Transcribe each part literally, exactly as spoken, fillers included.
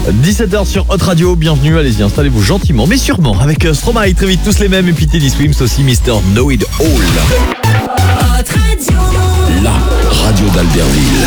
dix-sept heures sur Hot Radio, bienvenue, allez-y, installez-vous gentiment, mais sûrement, avec Stromae, très vite tous les mêmes, et puis Teddy Swims aussi, Mister Know It All. Hot Radio. La radio d'Albertville.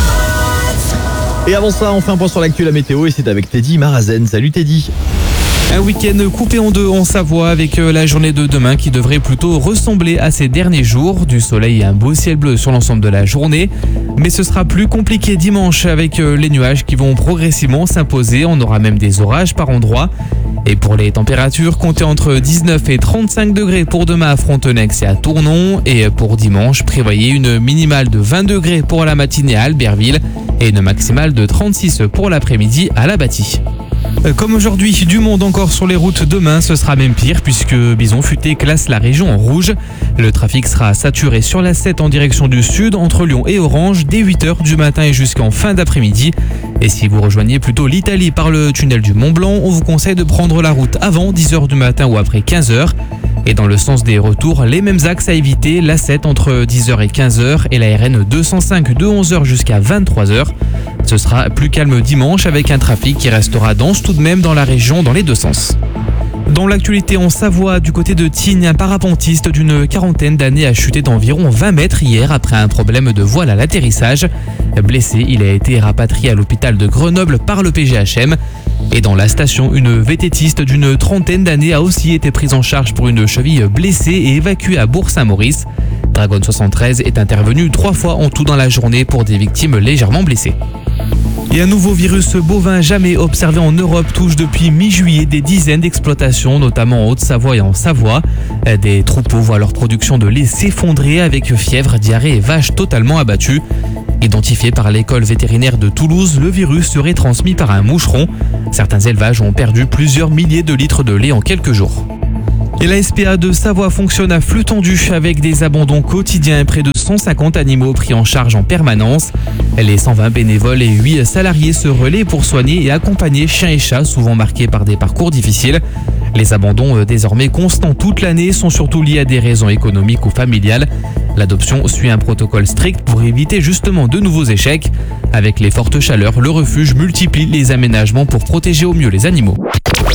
Et avant ça, on fait un point sur l'actu, la météo, et c'est avec Teddy Marazen. Salut Teddy. Un week-end coupé en deux en Savoie avec la journée de demain qui devrait plutôt ressembler à ces derniers jours. Du soleil et un beau ciel bleu sur l'ensemble de la journée. Mais ce sera plus compliqué dimanche avec les nuages qui vont progressivement s'imposer. On aura même des orages par endroits. Et pour les températures, comptez entre dix-neuf et trente-cinq degrés pour demain à Frontenex et à Tournon. Et pour dimanche, prévoyez une minimale de vingt degrés pour la matinée à Albertville et une maximale de trente-six pour l'après-midi à La Bâtie. Comme aujourd'hui, du monde encore sur les routes demain, ce sera même pire puisque Bison Futé classe la région en rouge. Le trafic sera saturé sur la sept en direction du sud entre Lyon et Orange dès huit heures du matin et jusqu'en fin d'après-midi. Et si vous rejoignez plutôt l'Italie par le tunnel du Mont Blanc, on vous conseille de prendre la route avant dix heures du matin ou après quinze heures. Et dans le sens des retours, les mêmes axes à éviter, l'A sept entre dix heures et quinze heures et la R N deux cent cinq de onze heures jusqu'à vingt-trois heures. Ce sera plus calme dimanche avec un trafic qui restera dense tout de même dans la région dans les deux sens. Dans l'actualité en Savoie, du côté de Tignes, un parapentiste d'une quarantaine d'années a chuté d'environ vingt mètres hier après un problème de voile à l'atterrissage. Blessé, il a été rapatrié à l'hôpital de Grenoble par le P G H M. Et dans la station, une vététiste d'une trentaine d'années a aussi été prise en charge pour une cheville blessée et évacuée à Bourg-Saint-Maurice. Dragon soixante-treize est intervenu trois fois en tout dans la journée pour des victimes légèrement blessées. Et un nouveau virus bovin jamais observé en Europe touche depuis mi-juillet des dizaines d'exploitations, notamment en Haute-Savoie et en Savoie. Des troupeaux voient leur production de lait s'effondrer avec fièvre, diarrhée et vaches totalement abattues. Identifié par l'école vétérinaire de Toulouse, le virus serait transmis par un moucheron. Certains élevages ont perdu plusieurs milliers de litres de lait en quelques jours. Et la S P A de Savoie fonctionne à flux tendu avec des abandons quotidiens et près de cent cinquante animaux pris en charge en permanence. Les cent vingt bénévoles et huit salariés se relaient pour soigner et accompagner chiens et chats souvent marqués par des parcours difficiles. Les abandons désormais constants toute l'année sont surtout liés à des raisons économiques ou familiales. L'adoption suit un protocole strict pour éviter justement de nouveaux échecs. Avec les fortes chaleurs, le refuge multiplie les aménagements pour protéger au mieux les animaux.